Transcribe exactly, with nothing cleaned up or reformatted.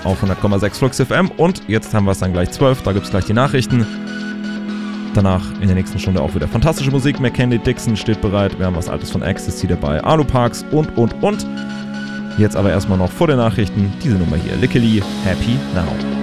auf hundert Komma sechs Flux F M. Und jetzt haben wir es dann gleich zwölf, da gibt es gleich die Nachrichten. Danach in der nächsten Stunde auch wieder fantastische Musik. McKinley Dixon steht bereit. Wir haben was Altes von Ecstasy dabei. Alu Parks und, und, und. Jetzt aber erstmal noch vor den Nachrichten diese Nummer hier. Lickily Happy Now.